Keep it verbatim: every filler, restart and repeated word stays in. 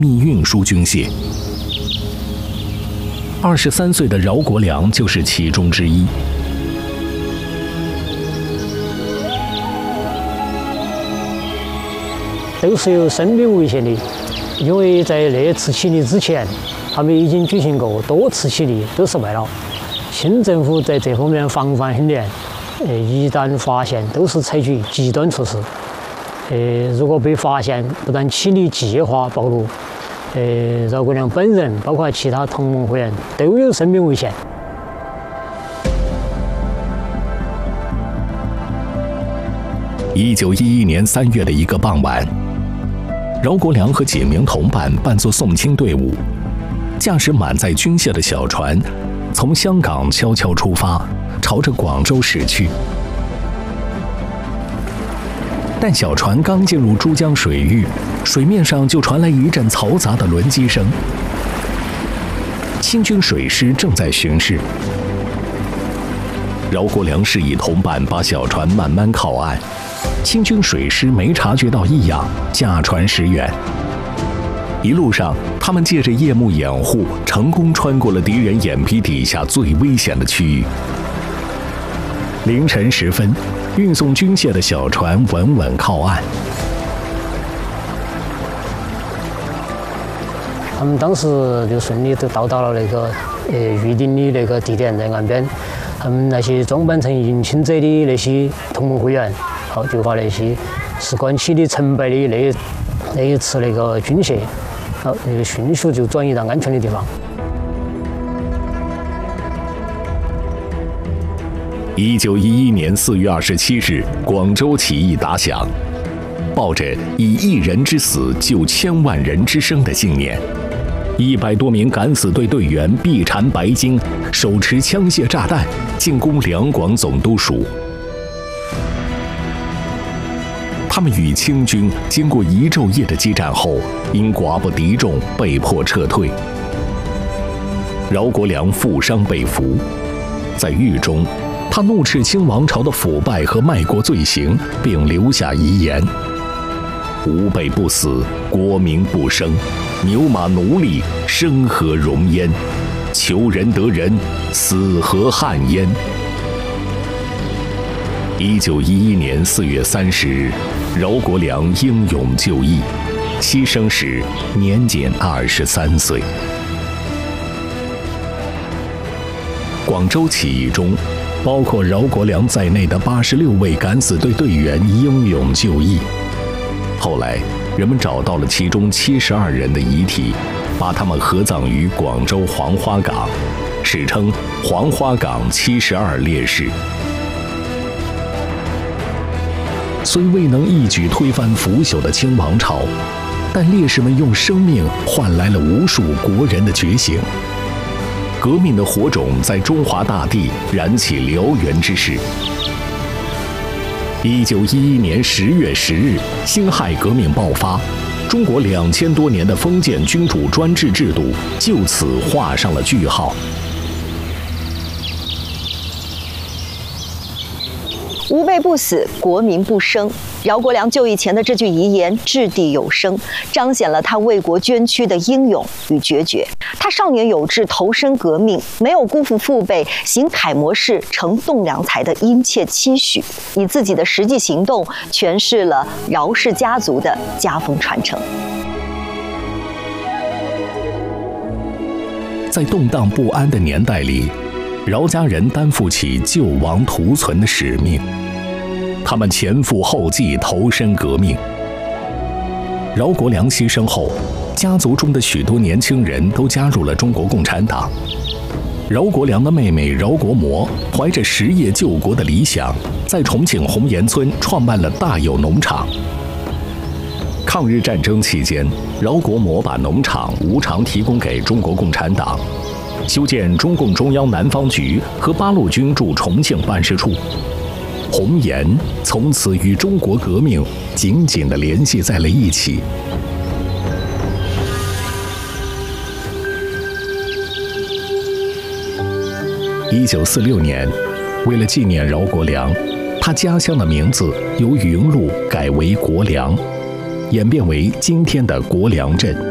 秘运输军械。二十三岁的饶国梁就是其中之一。 都是有生命危险的，因为在那次起义之前，他们已经举行过多次起义，都失败了。清政府在这方面防范很严，呃，一旦发现都是采取极端措施。呃，如果被发现，不但起义计划暴露，呃，饶国梁本人包括其他同盟会员都有生命危险。 一九一一年三月的一个傍晚，饶国梁和几名同伴扮作送亲队伍，驾驶满载军械的小船，从香港悄悄出发，朝着广州驶去。但小船刚进入珠江水域，水面上就传来一阵嘈杂的轮机声。清军水师正在巡视，饶国梁示意同伴把小船慢慢靠岸。清军水师没察觉到异样，驾船驶远。一路上，他们借着夜幕掩护，成功穿过了敌人眼皮底下最危险的区域。凌晨时分，运送军械的小船稳稳靠岸。 他们当时就顺利都到达了那个呃预定的那个地点，在岸边。他们那些装扮成迎亲者的那些同盟会员，好就把那些事关起义成败的那那一次那个军械，好那个迅速就转移到安全的地方。 一九一一年四月二十七日，广州起义打响，抱着以一人之死救千万人之生的信念，一百多名敢死队队员臂缠白巾，手持枪械炸弹，进攻两广总督署。他们与清军经过一昼夜的激战后，因寡不敌众，被迫撤退。饶国梁负伤被俘，在狱中，他怒斥清王朝的腐败和卖国罪行，并留下遗言：吾辈不死，国民不生。牛马奴隶，生何容焉？求仁得仁，死何憾焉？一九一一年四月三十日，饶国梁英勇就义，牺牲时年仅二十三岁。广州起义中，包括饶国梁在内的八十六位敢死队队员英勇就义。后来，人们找到了其中七十二人的遗体，把他们合葬于广州黄花岗，史称黄花岗七十二烈士。虽未能一举推翻腐朽的清王朝，但烈士们用生命换来了无数国人的觉醒。革命的火种在中华大地燃起燎原之势。一九一一年十月十日，辛亥革命爆发，中国两千多年的封建君主专制制度就此画上了句号。 吾辈不死，国民不生。饶国梁就义前的这句遗言掷地有声，彰显了他为国捐躯的英勇与决绝。他少年有志，投身革命，没有辜负父辈行楷模式成栋梁才的殷切期许，以自己的实际行动诠释了饶氏家族的家风传承。 在动荡不安的年代里，饶家人担负起救亡图存的使命，他们前赴后继，投身革命。饶国梁牺牲后，家族中的许多年轻人都加入了中国共产党。饶国梁的妹妹饶国模怀着实业救国的理想，在重庆红岩村创办了大有农场。抗日战争期间，饶国模把农场无偿提供给中国共产党，修建中共中央南方局和八路军驻重庆办事处。红岩从此与中国革命紧紧地联系在了一起。一九四六年，为了纪念饶国梁，他家乡的名字由云路改为国梁，演变为今天的国梁镇。